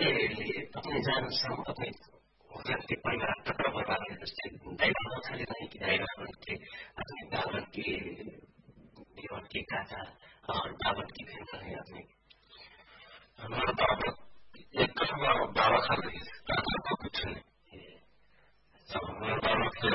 तपाईँले अपने जानसम्म अपने व्यक्ति परिवार टुकड़ा बर्बाद है जैसे दैवा खाली नहीं कि दैवा के अपने दावत की जीवन की काथा और दावत की फिल्म है अपने हमारा दावत एक बाबा खा रही है